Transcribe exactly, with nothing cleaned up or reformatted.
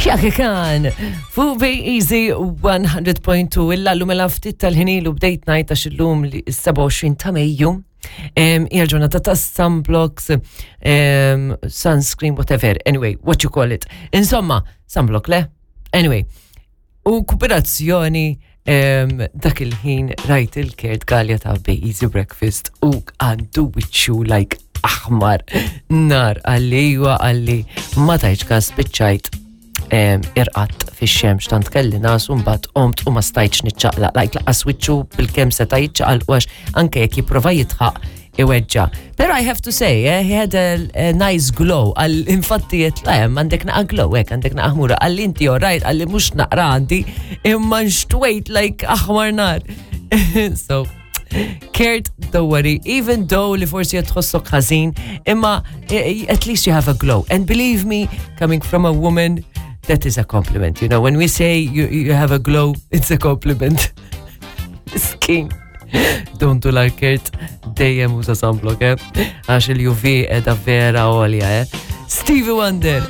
Chaka Khan fu Be Easy one hundred point two illa-lum il-ftit tal-ħinilu bdejt najt għax illum li seven wa għoxrin ta' Mejju il-ġurnata ta' sunblocks, um, sunscreen, whatever, anyway, what you call it. Insomma, sunblock le? Anyway, u kooperazzjoni um, dak il-ħin rajt il-kert galja ta' Be Easy Breakfast u għandu wiċċu like aħmar nar għalli wa għalli ma tajċ ka spiċċajt Um, irqat fi xemx tant kelli nasu mbagħad qomt u ma stajtx niċċaqlaq like laqas wiċċu bil-kemm seta' jiċċaqal għax anke jekk jipprova jitħaq iweġġa. Però I have to say, eh, he had a, a nice glow. Għal infatti jitlajem għandek naqa glow, hekk għandek naqa ħmura. Għalli inti alright, għalli mhux naqra għandi imma nxtwejt like aħmar nar. So Kert, don't worry, even though li forsi jtħossok ħażin, imma at least you have a glow. And believe me, coming from a woman, that is a compliment. You know, when we say you, you have a glow, it's a compliment. Skin. Don't do like Kert, dejjem uża sunblock, eh? Għax il-U V edha vera għolja, eh? Stevie Wonder.